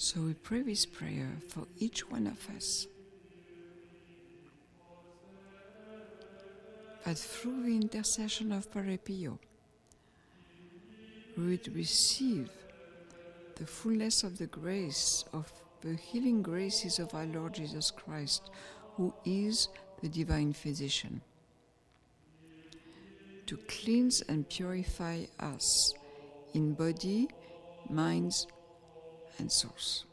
So we pray this prayer for each one of us, that through the intercession of Padre Pio, we would receive the fullness of the grace, of the healing graces of our Lord Jesus Christ, who is the divine physician, to cleanse and purify us in body, minds, and souls.